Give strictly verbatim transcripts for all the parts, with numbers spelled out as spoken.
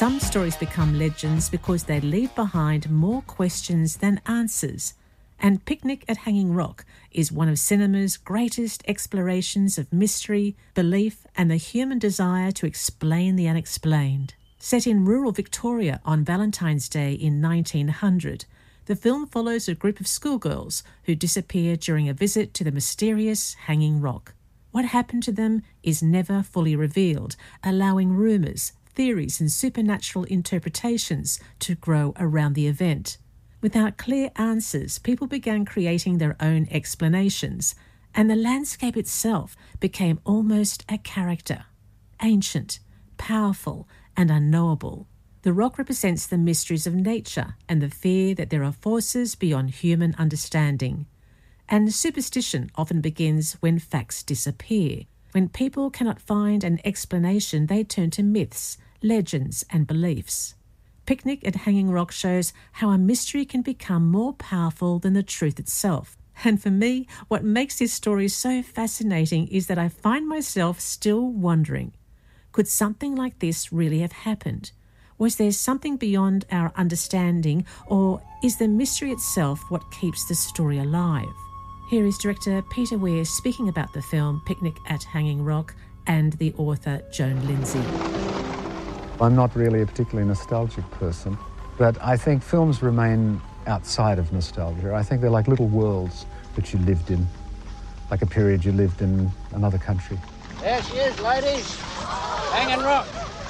Some stories become legends because they leave behind more questions than answers. And Picnic at Hanging Rock is one of cinema's greatest explorations of mystery, belief, and the human desire to explain the unexplained. Set in rural Victoria on Valentine's Day in nineteen hundred, the film follows a group of schoolgirls who disappear during a visit to the mysterious Hanging Rock. What happened to them is never fully revealed, allowing rumours, theories and supernatural interpretations to grow around the event. Without clear answers, people began creating their own explanations, and the landscape itself became almost a character. Ancient, powerful, and unknowable. The rock represents the mysteries of nature and the fear that there are forces beyond human understanding. And superstition often begins when facts disappear. When people cannot find an explanation, they turn to myths, legends, and beliefs. Picnic at Hanging Rock shows how a mystery can become more powerful than the truth itself. And for me, what makes this story so fascinating is that I find myself still wondering, could something like this really have happened? Was there something beyond our understanding, or is the mystery itself what keeps the story alive? Here is director Peter Weir speaking about the film Picnic at Hanging Rock and the author Joan Lindsay. I'm not really a particularly nostalgic person, but I think films remain outside of nostalgia. I think they're like little worlds that you lived in, like a period you lived in another country. There she is, ladies. Hanging Rock.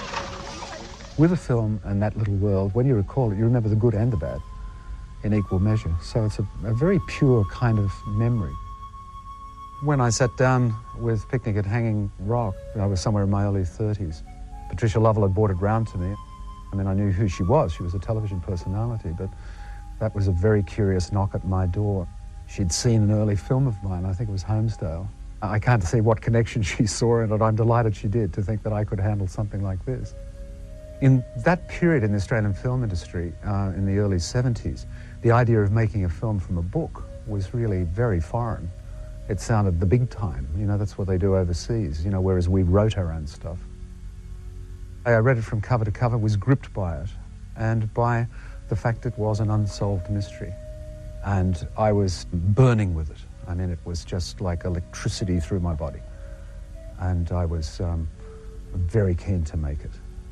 With a film and that little world, when you recall it, you remember the good and the bad in equal measure. So it's a, a very pure kind of memory. When I sat down with Picnic at Hanging Rock, I was somewhere in my early thirties. Patricia Lovell had brought it round to me. I mean, I knew who she was. She was a television personality, but that was a very curious knock at my door. She'd seen an early film of mine, I think it was Homesdale. I can't see what connection she saw in it. I'm delighted she did, to think that I could handle something like this. In that period in the Australian film industry, uh, in the early seventies, the idea of making a film from a book was really very foreign. It sounded the big time, you know, that's what they do overseas, you know, whereas we wrote our own stuff. I read it from cover to cover, was gripped by it, and by the fact it was an unsolved mystery. And I was burning with it. I mean, it was just like electricity through my body. And I was um, very keen to make it.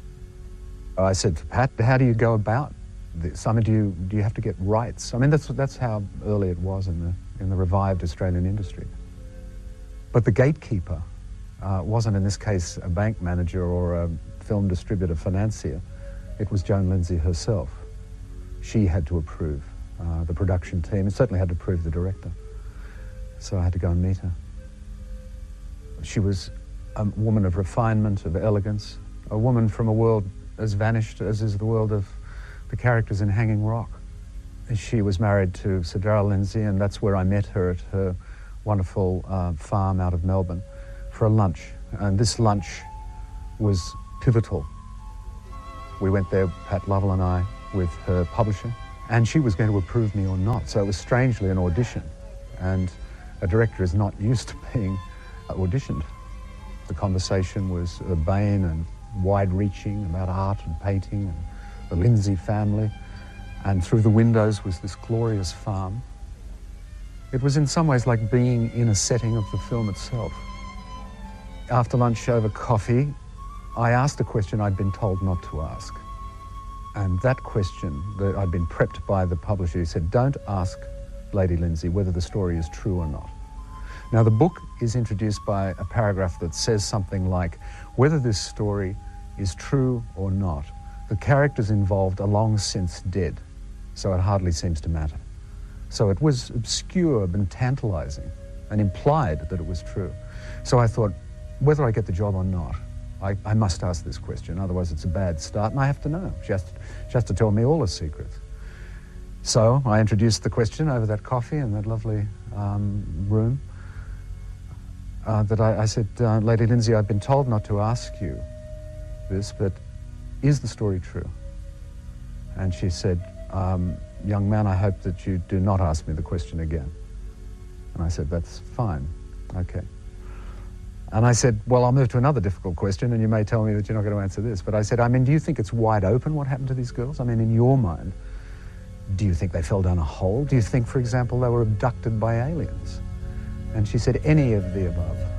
I said to Pat, how do you go about this? I mean, do you, do you have to get rights? I mean, that's, that's how early it was in the, in the revived Australian industry. But the gatekeeper uh, wasn't, in this case, a bank manager or a film distributor financier. It was Joan Lindsay herself. She had to approve uh, the production team, and certainly had to approve the director. So I had to go and meet her. She was a woman of refinement, of elegance, a woman from a world as vanished as is the world of the characters in Hanging Rock. She was married to Sir Darrell Lindsay, and that's where I met her, at her wonderful uh, farm out of Melbourne, for a lunch. And this lunch was pivotal. We went there, Pat Lovell and I, with her publisher, and she was going to approve me or not. So it was strangely an audition, and a director is not used to being auditioned. The conversation was urbane and wide-reaching about art and painting and the Lindsay family, and through the windows was this glorious farm. It was in some ways like being in a setting of the film itself. After lunch over coffee, I asked a question I'd been told not to ask. And that question that I'd been prepped by the publisher, he said, don't ask Lady Lindsay whether the story is true or not. Now, the book is introduced by a paragraph that says something like, whether this story is true or not, the characters involved are long since dead, so it hardly seems to matter. So it was obscure and tantalizing and implied that it was true. So I thought, whether I get the job or not, I, I must ask this question, otherwise it's a bad start, and I have to know. She has to, she has to tell me all the secrets. So I introduced the question over that coffee in that lovely um, room. Uh, that I, I said, uh, Lady Lindsay, I've been told not to ask you this, but is the story true? And she said, um, young man, I hope that you do not ask me the question again. And I said, that's fine, okay. And I said, well, I'll move to another difficult question, and you may tell me that you're not going to answer this. But I said, I mean, do you think it's wide open what happened to these girls? I mean, in your mind, do you think they fell down a hole? Do you think, for example, they were abducted by aliens? And she said, any of the above.